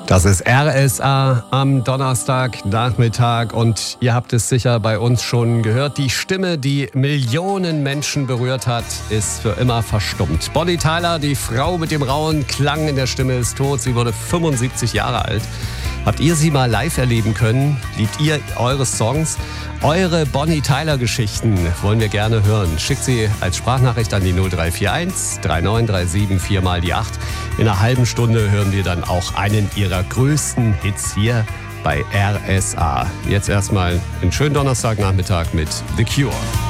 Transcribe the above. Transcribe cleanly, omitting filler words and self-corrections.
Das ist RSA am Donnerstagnachmittag und ihr habt es sicher bei uns schon gehört. Die Stimme, die Millionen Menschen berührt hat, ist für immer verstummt. Bonnie Tyler, die Frau mit dem rauen Klang in der Stimme, ist tot. Sie wurde 75 Jahre alt. Habt ihr sie mal live erleben können? Liebt ihr eure Songs? Eure Bonnie Tyler-Geschichten wollen wir gerne hören. Schickt sie als Sprachnachricht an die 0341 3937 4 mal die 8. In einer halben Stunde hören wir dann auch einen ihrer größten Hits hier bei RSA. Jetzt erstmal einen schönen Donnerstagnachmittag mit The Cure.